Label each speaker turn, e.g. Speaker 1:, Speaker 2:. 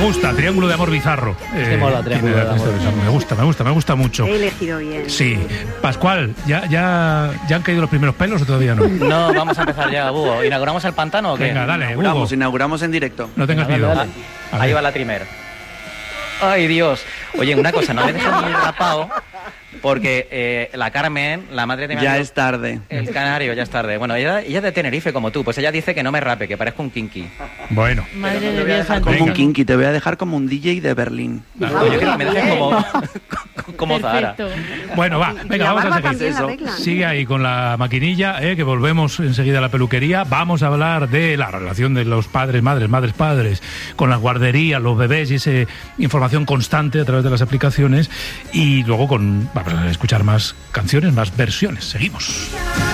Speaker 1: gusta, Triángulo de Amor Bizarro.
Speaker 2: Mola, Triángulo de Amor Bizarro.
Speaker 1: Me gusta mucho.
Speaker 3: He elegido bien.
Speaker 1: Sí. Pascual, ¿ya han caído los primeros pelos o todavía no?
Speaker 2: No, vamos a empezar ya, Hugo. ¿Inauguramos el pantano o qué?
Speaker 1: Venga, dale, Hugo.
Speaker 4: Inauguramos en directo.
Speaker 1: No tengas
Speaker 2: Venga,
Speaker 1: miedo.
Speaker 2: dale. Ahí va la primer. Ay, Dios. Oye, una cosa, no me dejes muy rapado, porque la Carmen, la madre de mi
Speaker 4: Ya
Speaker 2: amigo,
Speaker 4: es tarde.
Speaker 2: el canario, ya es tarde. Bueno, ella es de Tenerife como tú, pues ella dice que no me rape, que parezco un kinky.
Speaker 1: Bueno.
Speaker 5: Madre
Speaker 4: Te
Speaker 5: de
Speaker 4: voy a
Speaker 5: Dios
Speaker 4: dejar como
Speaker 5: santísimo.
Speaker 4: un kinky, te voy a dejar como un DJ de Berlín.
Speaker 2: No, yo quiero que me dejes como Zahara.
Speaker 5: Perfecto.
Speaker 1: Bueno, va,
Speaker 3: Y
Speaker 1: venga,
Speaker 3: la
Speaker 1: vamos
Speaker 3: barba
Speaker 1: a seguir.
Speaker 3: también la arreglan.
Speaker 1: Sigue ahí con la maquinilla, que volvemos enseguida a la peluquería. Vamos a hablar de la relación de los padres, madres, padres, con las guarderías, los bebés y esa información constante a través de las aplicaciones. Y luego vamos a escuchar más canciones, más versiones. Seguimos.